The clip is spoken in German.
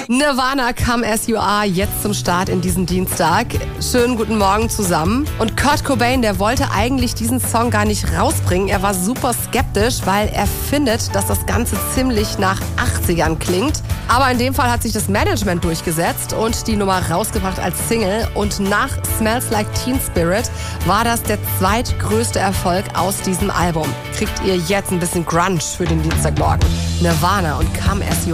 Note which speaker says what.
Speaker 1: Nirvana, Come As You Are, jetzt zum Start in diesen Dienstag. Schönen guten Morgen zusammen. Und Kurt Cobain, der wollte eigentlich diesen Song gar nicht rausbringen. Er war super skeptisch, weil er findet, dass das Ganze ziemlich nach 80ern klingt. Aber in dem Fall hat sich das Management durchgesetzt und die Nummer rausgebracht als Single. Und nach Smells Like Teen Spirit war das der zweitgrößte Erfolg aus diesem Album. Kriegt ihr jetzt ein bisschen Grunge für den Dienstagmorgen. Nirvana und Come As You